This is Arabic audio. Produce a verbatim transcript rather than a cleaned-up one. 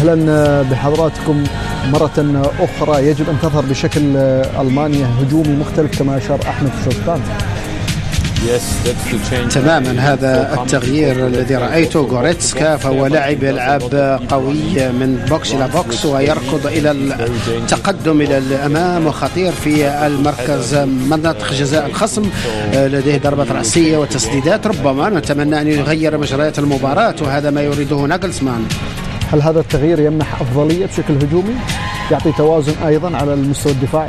أهلا بحضراتكم مرة أخرى. يجب أن تظهر بشكل ألمانيا هجومي مختلف كما أشار أحمد شوستان. تماما هذا التغيير الذي رأيته. غوريتسكا فهو لاعب يلعب قوي من بوكس إلى بوكس ويركض إلى التقدم إلى الأمام وخطير في المركز مناطق جزاء الخصم. لديه ضربة رأسية وتسديدات. ربما نتمنى أن يغير مجريات المباراة وهذا ما يريده ناغلسمان. هل هذا التغيير يمنح أفضلية بشكل هجومي؟ يعطي توازن أيضا على المستوى الدفاعي؟